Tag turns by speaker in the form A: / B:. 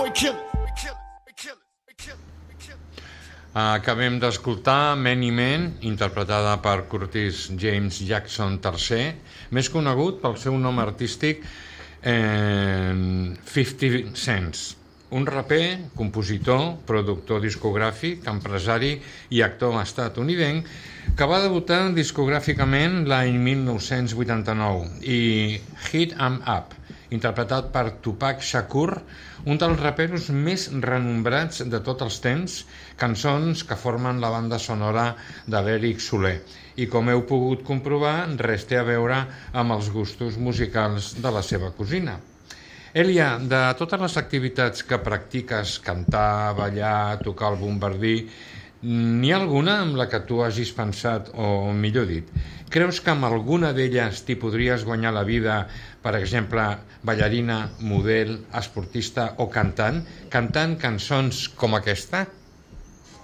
A: Acabem d'escoltar Many Men, interpretada per Curtis James Jackson III, més conegut pel seu nom artístic 50 Cents, un raper, compositor, productor discogràfic, empresari i actor estatunidenc que va debutar discogràficament l'any 1989 i Hit 'Em Up, interpretat per Tupac Shakur, un dels raperos més renombrats de tots els temps, cançons que formen la banda sonora de l'Eric Soler. I com heu pogut comprovar, res té a veure amb els gustos musicals de la seva cosina. Elia, de totes les activitats que practiques, cantar, ballar, tocar el bombardí, n'hi ha alguna amb la que tu hagis pensat, o millor dit, creus que amb alguna d'elles t'hi podries guanyar la vida, per exemple, ballarina, model, esportista o cantant cançons com aquesta?